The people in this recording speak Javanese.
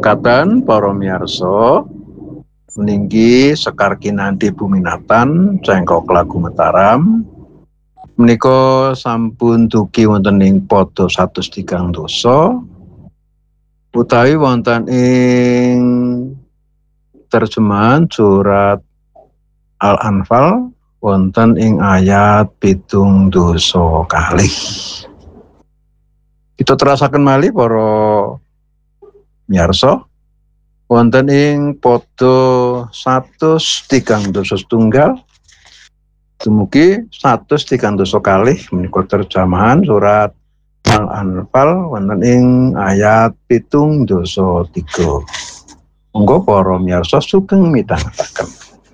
mekaten para miyarsa ninggi sekar kinanthi buminatan cengkok lagu Mataram menika sampun dugi wonten ing pada 103 dosa utawi wonten ing terjemahan surat Al-Anfal wonten ing ayat 7 dosa kalih. Kita terasaken malih para miyarsa wonten ing pada 103 dosa setunggal dumugi 103 dosa kalih menika terjemahan surat Al-Anfal wonten ing ayat 7 dosa 3. Monggo para miyarsa sugeng midhangetaken.